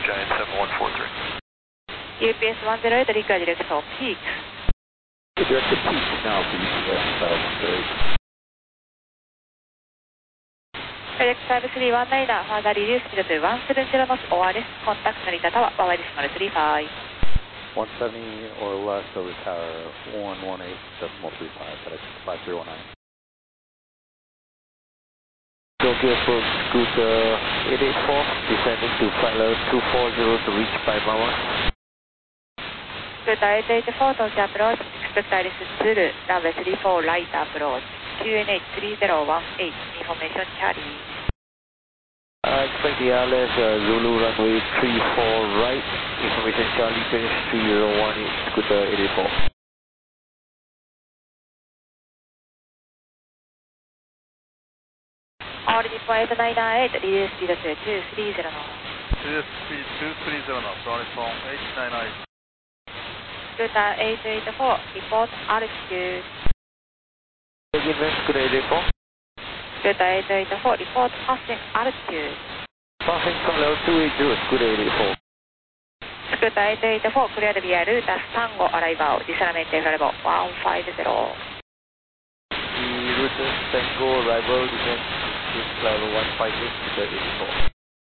Giant 7143. UPS 10 require direct to peaks. Direct to peaks now, please. Yes, 10. Direct 5319, further reduce speed to 170 knots ORS, contact Narita Tower, Hawaii decimal 35. 170 or less over tower 118.35, FedEx 5319. Tokyo Fox Scooter 884, descending to flight level 240 to reach 5 hours. Scooter 884, Tokyo approach, expect iris Zulu, runway 34 right approach, QNH 3018, information Charlie. Expect the ILS Zulu runway 34 right, information Charlie, finish 3018, Scooter 884. Origin 898, reduce speed to 230 knots. Reduce speed 230 knots, running from 898. Scooter 884, report altitude. Again, Scooter 884. Scooter 884, report passing altitude. Passing from level 280, Scooter 884. Scooter 884, cleared via Rutas Tango arrival, disarmament level 150. The Rutas Tango arrival descent is level 150, Scooter 884.